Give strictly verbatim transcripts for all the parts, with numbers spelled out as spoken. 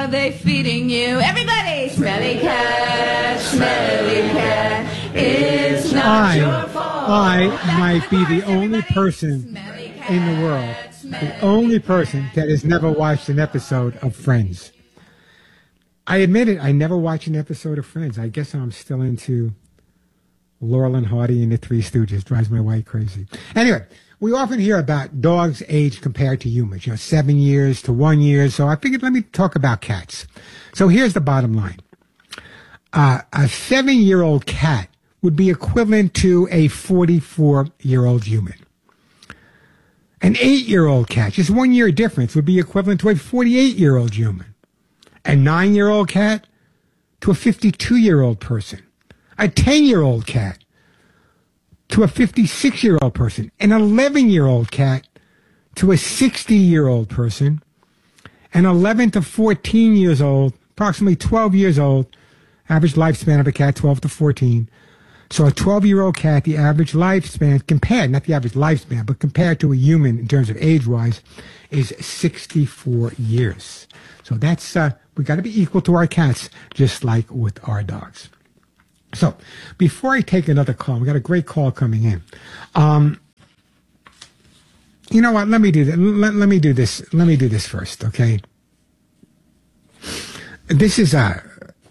they feeding you? Everybody, smelly cat, smelly cat, it's not I, your fault. I might be the only person in the world, the only person that has never watched an episode of Friends. I admit it, I never watched an episode of Friends. I guess I'm still into Laurel and Hardy and the Three Stooges. Drives my wife crazy. Anyway, we often hear about dogs' age compared to humans, you know, seven years to one year. So I figured let me talk about cats. So here's the bottom line. Uh, a seven-year-old cat would be equivalent to a forty-four-year-old human. An eight-year-old cat, just one year difference, would be equivalent to a forty-eight-year-old human. A nine-year-old cat to a fifty-two-year-old person. A ten-year-old cat to a fifty-six-year-old person. An eleven-year-old cat to a sixty-year-old person. An eleven to fourteen years old, approximately twelve years old, average lifespan of a cat, twelve to fourteen. So a twelve-year-old cat, the average lifespan, compared, not the average lifespan, but compared to a human in terms of age-wise, is sixty-four years. So that's, uh, we got to be equal to our cats, just like with our dogs. So before I take another call, we got a great call coming in. Um, you know what? Let me do that. Let, let me do this. Let me do this first, okay? This is a,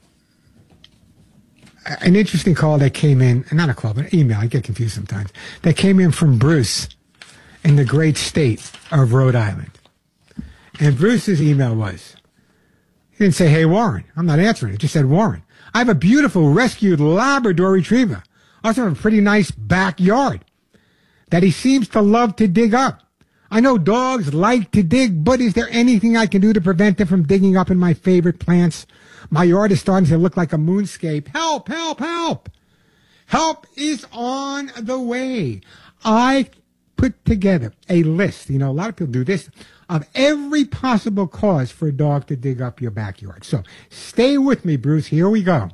an interesting call that came in, not a call, but an email. I get confused sometimes. That came in from Bruce in the great state of Rhode Island. And Bruce's email was, he didn't say, hey, Warren. I'm not answering it. It just said, Warren, I have a beautiful rescued Labrador Retriever. Also have a pretty nice backyard that he seems to love to dig up. I know dogs like to dig, but is there anything I can do to prevent them from digging up in my favorite plants? My yard is starting to look like a moonscape. Help, help, help. Help is on the way. I put together a list. You know, a lot of people do this, of every possible cause for a dog to dig up your backyard. So stay with me, Bruce. Here we go.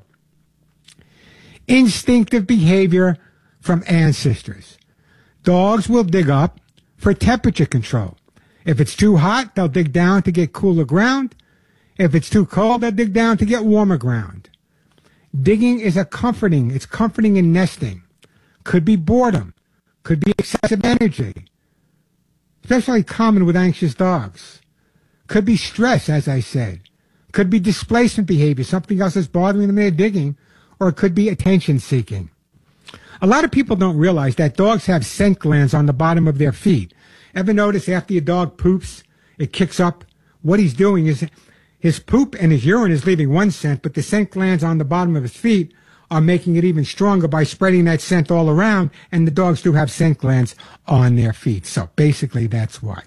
Instinctive behavior from ancestors. Dogs will dig up for temperature control. If it's too hot, they'll dig down to get cooler ground. If it's too cold, they'll dig down to get warmer ground. Digging is a comforting. It's comforting in nesting. Could be boredom. Could be excessive energy. Especially common with anxious dogs. Could be stress, as I said. Could be displacement behavior, something else is bothering them, they're digging. Or it could be attention seeking. A lot of people don't realize that dogs have scent glands on the bottom of their feet. Ever notice after your dog poops, it kicks up? What he's doing is his poop and his urine is leaving one scent, but the scent glands on the bottom of his feet are making it even stronger by spreading that scent all around, and the dogs do have scent glands on their feet. So basically that's why.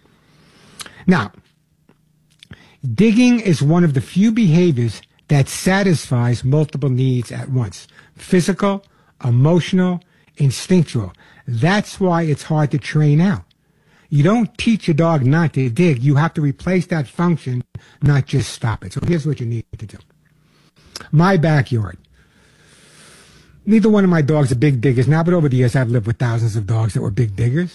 Now, digging is one of the few behaviors that satisfies multiple needs at once. Physical, emotional, instinctual. That's why it's hard to train out. You don't teach a dog not to dig. You have to replace that function, not just stop it. So here's what you need to do. My backyard. Neither one of my dogs are big diggers now, but over the years I've lived with thousands of dogs that were big diggers.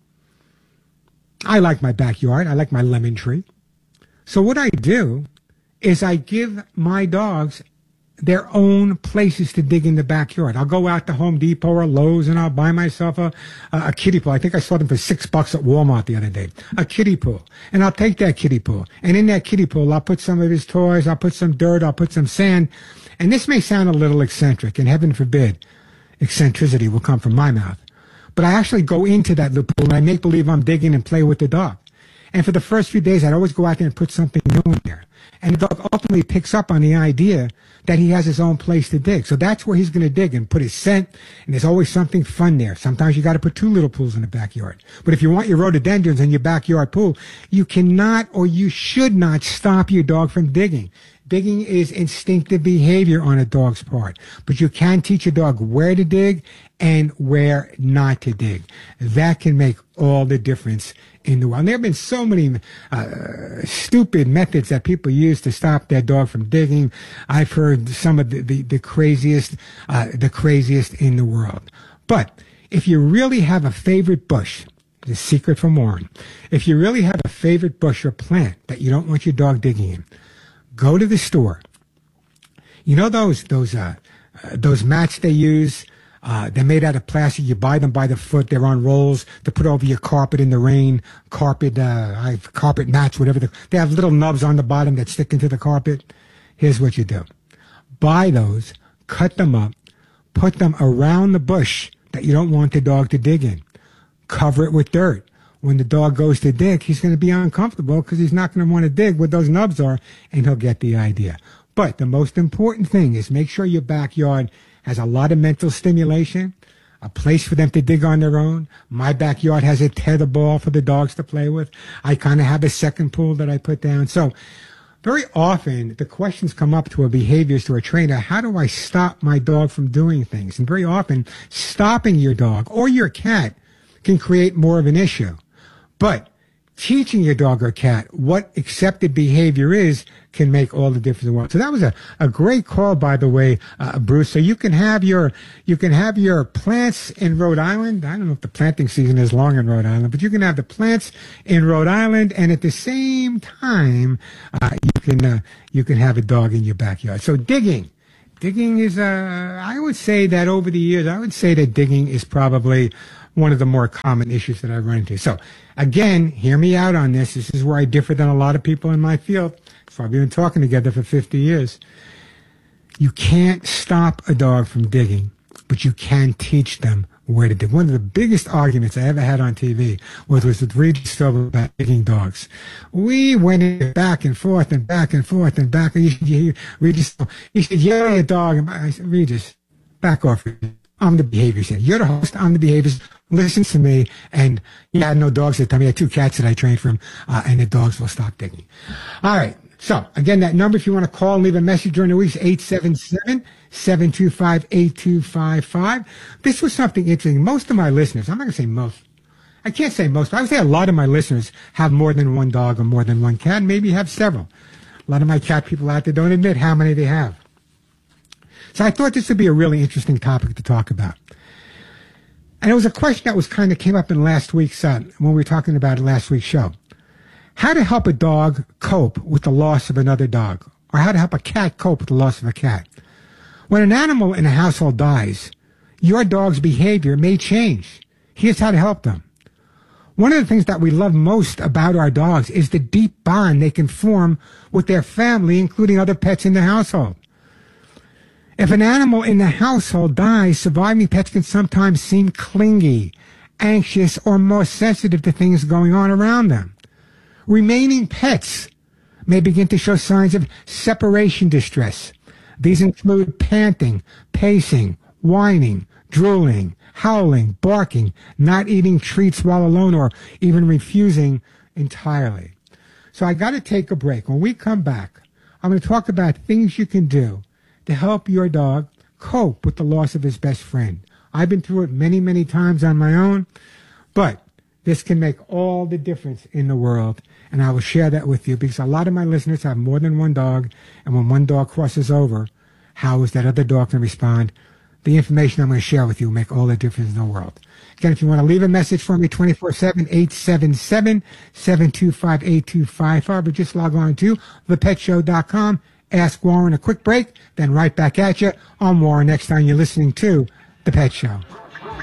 I like my backyard. I like my lemon tree. So what I do is I give my dogs their own places to dig in the backyard. I'll go out to Home Depot or Lowe's and I'll buy myself a, a, a kiddie pool. I think I saw them for six bucks at Walmart the other day. A kiddie pool. And I'll take that kiddie pool. And in that kiddie pool, I'll put some of his toys. I'll put some dirt. I'll put some sand. And this may sound a little eccentric, and heaven forbid eccentricity will come from my mouth. But I actually go into that little pool and I make believe I'm digging and play with the dog. And for the first few days, I'd always go out there and put something new in there. And the dog ultimately picks up on the idea that he has his own place to dig. So that's where he's going to dig and put his scent. And there's always something fun there. Sometimes you got to put two little pools in the backyard. But if you want your rhododendrons in your backyard pool, you cannot or you should not stop your dog from digging. Digging is instinctive behavior on a dog's part. But you can teach a dog where to dig and where not to dig. That can make all the difference in the world. And there have been so many uh, stupid methods that people use to stop their dog from digging. I've heard some of the, the, the craziest, uh, the craziest in the world. But if you really have a favorite bush, the secret from Warren, if you really have a favorite bush or plant that you don't want your dog digging in, Go to the store. You know those those uh, uh those mats they use. Uh, they're made out of plastic. You buy them by the foot. They're on rolls to put over your carpet in the rain. Carpet, uh, I carpet mats, whatever. The, they have little nubs on the bottom that stick into the carpet. Here's what you do. Buy those, cut them up, put them around the bush that you don't want the dog to dig in. Cover it with dirt. When the dog goes to dig, he's going to be uncomfortable because he's not going to want to dig where those nubs are, and he'll get the idea. But the most important thing is make sure your backyard has a lot of mental stimulation, a place for them to dig on their own. My backyard has a tether ball for the dogs to play with. I kind of have a second pool that I put down. So very often the questions come up to a behaviorist or a trainer, how do I stop my dog from doing things? And very often stopping your dog or your cat can create more of an issue. But teaching your dog or cat what accepted behavior is can make all the difference in the world. So that was a, a great call, by the way, uh, Bruce. So you can have your you can have your plants in Rhode Island. I don't know if the planting season is long in Rhode Island, but you can have the plants in Rhode Island, and at the same time, uh, you can uh, you can have a dog in your backyard. So digging. Digging is, uh, I would say that over the years, I would say that digging is probably one of the more common issues that I run into. So, again, hear me out on this. This is where I differ than a lot of people in my field. So we've been talking together for fifty years. You can't stop a dog from digging, but you can teach them where to dig. One of the biggest arguments I ever had on T V was, was with Regis Philbin about digging dogs. We went in back and forth and back and forth and back. You should, you, Regis, he said, yell at your dog. And I said, Regis, back off. I'm the behaviorist here. You're the host. I'm the behaviorist. Listen to me. And he had no dogs at the time. He had two cats that I trained for him, uh, and the dogs will stop digging. All right. So, again, that number, if you want to call and leave a message during the week, is eight seven seven, seven two five, eight two five five. This was something interesting. Most of my listeners, I'm not going to say most, I can't say most, but I would say a lot of my listeners have more than one dog or more than one cat, maybe have several. A lot of my cat people out there don't admit how many they have. So I thought this would be a really interesting topic to talk about. And it was a question that was kind of came up in last week's, uh, when we were talking about it last week's show. How to help a dog cope with the loss of another dog, or how to help a cat cope with the loss of a cat. When an animal in a household dies, your dog's behavior may change. Here's how to help them. One of the things that we love most about our dogs is the deep bond they can form with their family, including other pets in the household. If an animal in the household dies, surviving pets can sometimes seem clingy, anxious, or more sensitive to things going on around them. Remaining pets may begin to show signs of separation distress. These include panting, pacing, whining, drooling, howling, barking, not eating treats while alone, or even refusing entirely. So I got to take a break. When we come back, I'm going to talk about things you can do to help your dog cope with the loss of his best friend. I've been through it many, many times on my own, but this can make all the difference in the world, and I will share that with you because a lot of my listeners have more than one dog, and when one dog crosses over, how is that other dog going to respond? The information I'm going to share with you will make all the difference in the world. Again, if you want to leave a message for me twenty-four seven, eight seven seven, seven two five, eight two five five, or just log on to the pet show dot com. Ask Warren. A quick break, then right back at you on Warren next time you're listening to The Pet Show.